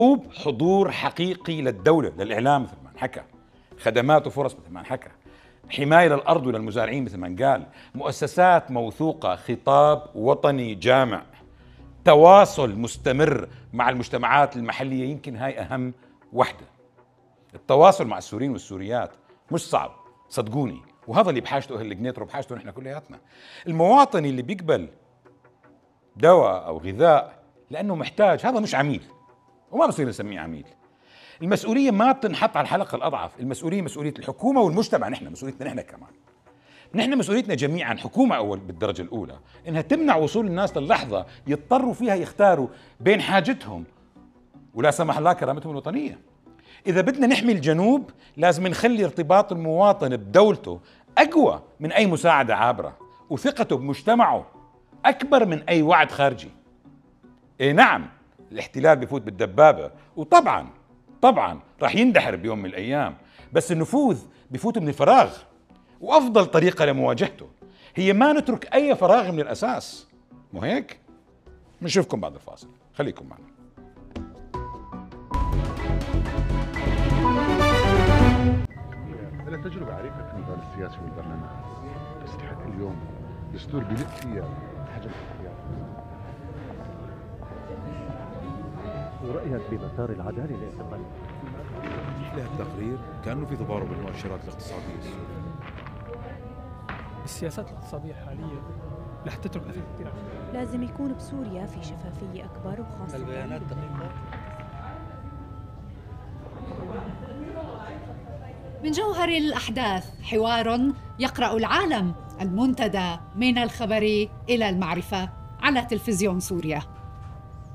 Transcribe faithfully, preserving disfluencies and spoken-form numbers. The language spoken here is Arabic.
حضور حقيقي للدولة، للإعلام مثل ما انحكى، خدمات وفرص مثل ما انحكى، حماية للأرض وللمزارعين مثل ما قال، مؤسسات موثوقة، خطاب وطني جامع، تواصل مستمر مع المجتمعات المحلية. يمكن هاي أهم وحدة. التواصل مع السوريين والسوريات مش صعب صدقوني، وهذا اللي بحاجته أهل القنيطرة وبحاجته نحن كلياتنا. المواطن اللي بيقبل دواء أو غذاء لأنه محتاج، هذا مش عميل وما بصير نسميه عميل. المسؤولية ما بتنحط على الحلقة الأضعف، المسؤولية مسؤولية الحكومة والمجتمع، نحن مسؤوليتنا نحن كمان. نحن مسؤوليتنا جميعا، حكومة أول بالدرجة الأولى إنها تمنع وصول الناس للحظة يضطروا فيها يختاروا بين حاجتهم ولا سمح الله كرامتهم الوطنية. إذا بدنا نحمي الجنوب لازم نخلي ارتباط المواطن بدولته أقوى من أي مساعدة عابرة، وثقته بمجتمعه أكبر من أي وعد خارجي. إيه نعم، الاحتلال بفوت بالدبابة، وطبعا طبعا راح يندحر بيوم من الأيام، بس النفوذ بفوت من الفراغ، وأفضل طريقة لمواجهته هي ما نترك أي فراغ من الأساس. مو هيك؟ بنشوفكم بعد الفاصل، خليكم معنا. أنا تجربة عريقة في النضال السياسي والبرلمان، تستحق اليوم دستور بيلق فيها حجم الخيار. ورأيك بمسار العدالة لإقبال له التقرير كأنه في تضارب بالمؤشرات الاقتصادية السورية. السياسات الاقتصادية الحالية رح تترك أثر كثير. لازم يكون بسوريا في شفافية أكبر، وخاصة البيانات دقيقة. من جوهر الأحداث حوار يقرأ العالم، المنتدى من الخبر إلى المعرفة على تلفزيون سوريا.